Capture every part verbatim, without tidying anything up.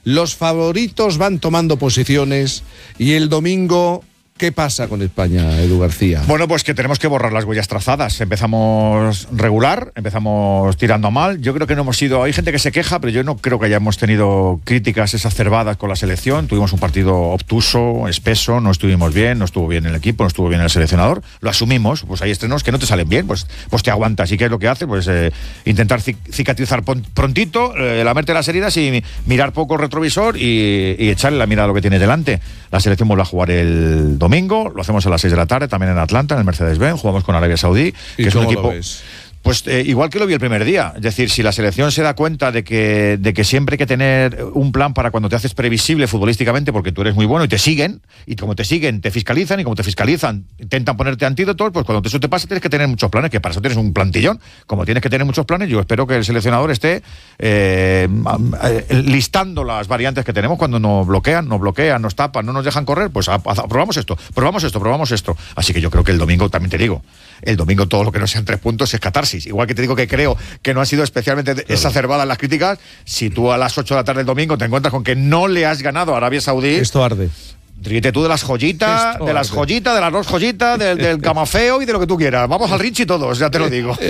los favoritos van tomando posiciones y el domingo... ¿Qué pasa con España, Edu García? Bueno, pues que tenemos que borrar las huellas trazadas. Empezamos regular, empezamos tirando mal. Yo creo que no hemos sido... Hay gente que se queja, pero yo no creo que hayamos tenido críticas exacerbadas con la selección. Tuvimos un partido obtuso, espeso, no estuvimos bien, no estuvo bien el equipo, no estuvo bien el seleccionador. Lo asumimos, pues hay estrenos que no te salen bien, pues, pues te aguantas. ¿Y qué es lo que haces? Pues eh, intentar cicatrizar prontito, eh, lamerte las heridas y mirar poco el retrovisor y, y echarle la mirada a lo que tienes delante. La selección vuelve a jugar el domingo, lo hacemos a las seis de la tarde, también en Atlanta, en el Mercedes-Benz, jugamos con Arabia Saudí, que es un equipo... Pues eh, igual que lo vi el primer día, es decir, si la selección se da cuenta de que, de que siempre hay que tener un plan para cuando te haces previsible futbolísticamente, porque tú eres muy bueno y te siguen, y como te siguen, te fiscalizan, y como te fiscalizan, intentan ponerte antídotos, pues cuando eso te pasa tienes que tener muchos planes, que para eso tienes un plantillón, como tienes que tener muchos planes, yo espero que el seleccionador esté eh, listando las variantes que tenemos cuando nos bloquean, nos bloquean, nos tapan, no nos dejan correr, pues a, a, probamos esto, probamos esto, probamos esto, así que yo creo que el domingo, también te digo, el domingo todo lo que no sean tres puntos es catarsis. Igual que te digo que creo que no han sido especialmente claro. exacerbadas las críticas, si tú a las ocho de la tarde del domingo te encuentras con que no le has ganado a Arabia Saudí... Esto arde. Ríete tú de las joyitas, Esto de las arde. joyitas, de las dos joyitas, del, del camafeo y de lo que tú quieras. Vamos al Richie todos, ya te lo digo.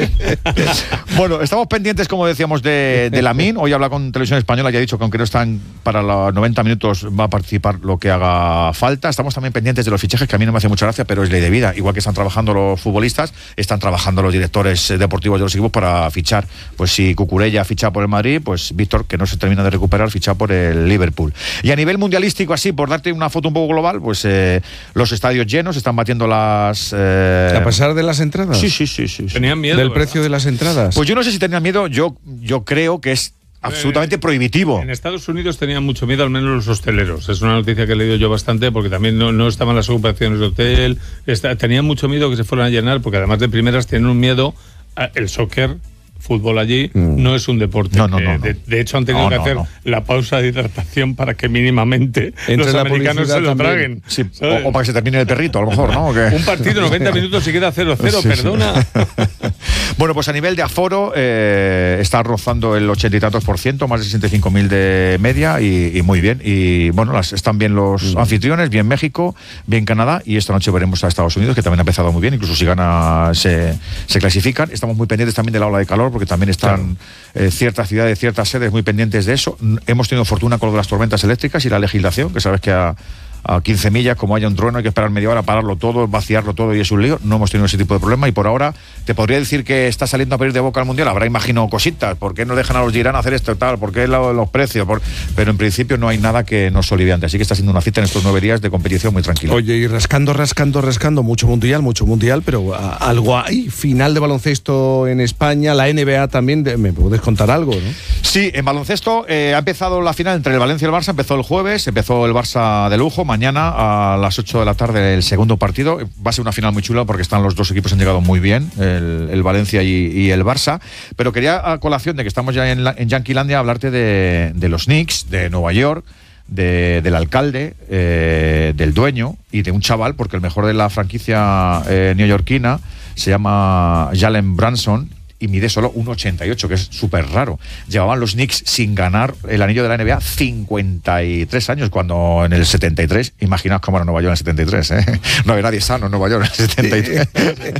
Bueno, estamos pendientes, como decíamos, de, de Lamine. Hoy habla con Televisión Española, ya ha dicho que aunque no están para los noventa minutos, va a participar lo que haga falta. Estamos también pendientes de los fichajes, que a mí no me hace mucha gracia, pero es ley de vida. Igual que están trabajando los futbolistas, están trabajando los directores deportivos de los equipos para fichar. Pues si Cucurella ficha por el Madrid, pues Víctor, que no se termina de recuperar, ficha por el Liverpool. Y a nivel mundialístico, así, por darte una foto un poco global, pues eh, los estadios llenos, están batiendo las... Eh... ¿A pesar de las entradas? Sí, sí, sí. sí, sí. ¿Tenían miedo? ¿Del ¿verdad? precio de las entradas? Pues yo no sé si tenían miedo, yo, yo creo que es absolutamente eh, prohibitivo. En Estados Unidos tenían mucho miedo, al menos los hosteleros. Es una noticia que he leído yo bastante, porque también no, no estaban las ocupaciones de hotel. Está, tenían mucho miedo que se fueran a llenar, porque además de primeras tienen un miedo a el soccer. Fútbol allí mm. no es un deporte. No, no, que, no, no. De, de hecho, han tenido no, que no, hacer no. la pausa de hidratación para que mínimamente Entre los americanos se lo traguen. Sí, o, o para que se termine el perrito, a lo mejor, ¿no? ¿O qué? Un partido, noventa minutos y queda cero cero, sí, perdona. Sí. Bueno, pues a nivel de aforo, eh, está rozando el ochenta y tantos por ciento, más de sesenta y cinco mil de media, y, y muy bien. Y bueno, las, están bien los mm. anfitriones, bien México, bien Canadá, y esta noche veremos a Estados Unidos, que también ha empezado muy bien, incluso si gana se, se clasifican. Estamos muy pendientes también de la ola de calor, porque también están... Claro. Eh, ciertas ciudades, ciertas sedes muy pendientes de eso. Hemos tenido fortuna con lo de las tormentas eléctricas y la legislación, que sabes que a, a quince millas, como haya un trueno, hay que esperar media hora, pararlo todo, vaciarlo todo, y es un lío. No hemos tenido ese tipo de problema, y por ahora te podría decir que está saliendo a pedir de boca al Mundial. Habrá, imagino, cositas. ¿Por qué no dejan a los Girán hacer esto y tal? ¿Por qué lo, los precios? Por... Pero en principio no hay nada que nos soliviante. Así que está siendo una cita en estos nueve días de competición muy tranquila. Oye, y rascando, rascando, rascando, mucho mundial, mucho mundial, pero a, algo hay. Final de baloncesto en España, la N B A también. De, ¿me puedes contar algo, no? Sí, en baloncesto eh, ha empezado la final entre el Valencia y el Barça. Empezó el jueves, empezó el Barça de lujo. Mañana a A las ocho de la tarde el segundo partido. Va a ser una final muy chula porque están los dos equipos, han llegado muy bien, el, el Valencia y, y el Barça. Pero quería, a colación de que estamos ya en, la, en Yanquilandia, hablarte de, de los Knicks, de Nueva York, de, del alcalde, eh, del dueño y de un chaval, porque el mejor de la franquicia eh, neoyorquina se llama Jalen Brunson y mide solo uno ochenta y ocho, que es súper raro. Llevaban los Knicks sin ganar el anillo de la N B A cincuenta y tres años, cuando en el setenta y tres, imaginaos cómo era Nueva York en el setenta y tres, ¿eh? No había nadie sano en Nueva York en el setenta y tres.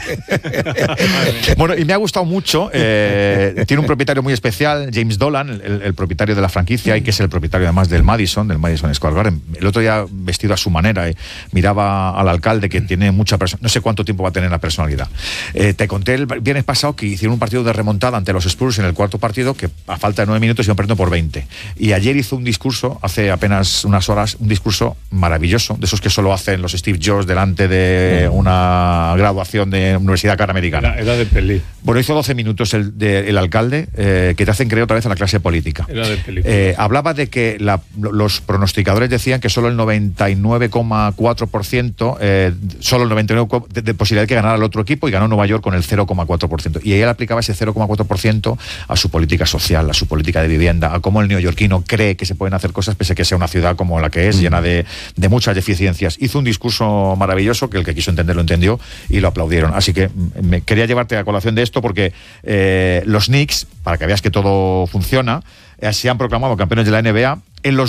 Bueno, y me ha gustado mucho, eh, tiene un propietario muy especial, James Dolan, el, el propietario de la franquicia, y que es el propietario además del Madison, del Madison Square Garden. El otro día, vestido a su manera, eh, miraba al alcalde, que tiene mucha personalidad, no sé cuánto tiempo va a tener la personalidad. Eh, te conté el viernes pasado que hicieron un partido de remontada ante los Spurs en el cuarto partido, que a falta de nueve minutos iban perdiendo por veinte. Y ayer hizo un discurso, hace apenas unas horas, un discurso maravilloso, de esos que solo hacen los Steve Jobs delante de una graduación de Universidad Canamericana. Era, era de peli. Bueno, hizo doce minutos el, de, el alcalde, eh, que te hacen creer otra vez en la clase política. Era de peli. Eh, hablaba de que la, los pronosticadores decían que solo el noventa y nueve coma cuatro por ciento, eh, solo el noventa y nueve por ciento de, de posibilidad de que ganara el otro equipo, y ganó Nueva York con el cero coma cuatro por ciento. Y él aplicaba ese cero coma cuatro por ciento a su política social, a su política de vivienda, a cómo el neoyorquino cree que se pueden hacer cosas pese a que sea una ciudad como la que es, mm. llena de, de muchas deficiencias. Hizo un discurso maravilloso que el que quiso entender lo entendió y lo aplaudieron. Así que me quería llevarte a colación de esto porque eh, los Knicks, para que veas que todo funciona, eh, se han proclamado campeones de la N B A en los